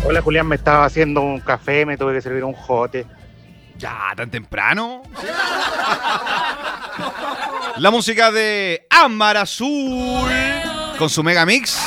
Hola Julián, me estaba haciendo un café, me tuve que servir un jote. Ya, tan temprano. La música de Ámbar Azul con su mega mix.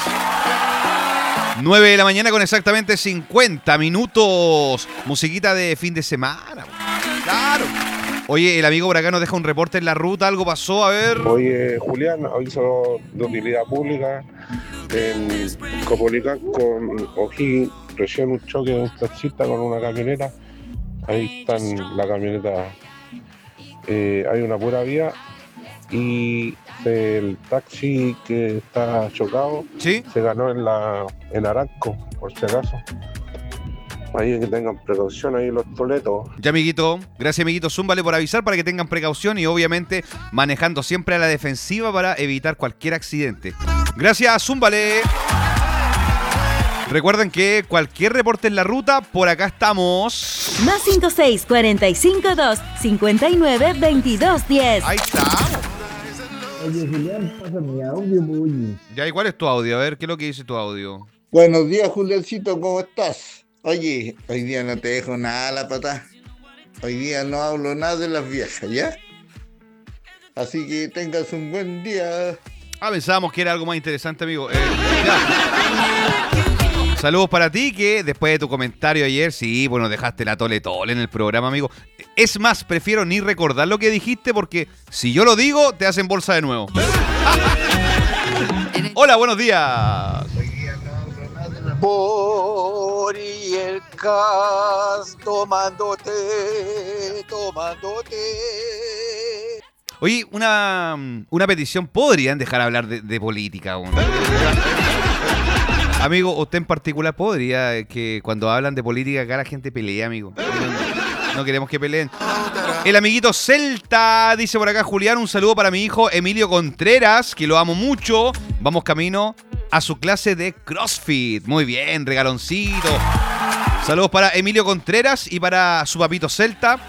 9 de la mañana con exactamente 50 minutos. Musiquita de fin de semana. Claro. Oye, el amigo por acá nos deja un reporte en la ruta. Algo pasó, a ver. Oye, Julián, aviso de utilidad pública en Copolicán con O'Higgins, recién un choque de un taxista con una camioneta. Ahí está la camioneta, hay una pura vía y el taxi que está chocado, ¿Sí? se ganó en Aranco, por si acaso. Ahí que tengan precaución ahí los toletos. Ya, amiguito. Gracias, amiguito Zúmbale, por avisar para que tengan precaución y obviamente manejando siempre a la defensiva para evitar cualquier accidente. Gracias, Zúmbale. Recuerden que cualquier reporte en la ruta, por acá estamos. Más 56 45 2 59 22 10. Ahí estamos. Oye, Julián, pasa mi audio, oye. Ya, ¿y cuál es tu audio? A ver, ¿qué es lo que dice tu audio? Buenos días, Juliancito, ¿cómo estás? Oye, hoy día no te dejo nada a la patada. Hoy día no hablo nada de las viejas, ¿ya? Así que tengas un buen día. Pensábamos que era algo más interesante, amigo. Saludos para ti, que después de tu comentario ayer, sí, bueno, dejaste la tole en el programa, amigo. Es más, prefiero ni recordar lo que dijiste porque si yo lo digo, te hacen bolsa de nuevo. Hola, buenos días. Bori el Cas tomándote. Oye, una petición, ¿podrían dejar hablar de política? Amigo, usted en particular podría, que cuando hablan de política acá la gente pelea, amigo. No queremos que peleen. El amiguito Celta, dice por acá Julián, un saludo para mi hijo Emilio Contreras, que lo amo mucho. Vamos camino a su clase de CrossFit. Muy bien, regaloncito. Saludos para Emilio Contreras y para su papito Celta.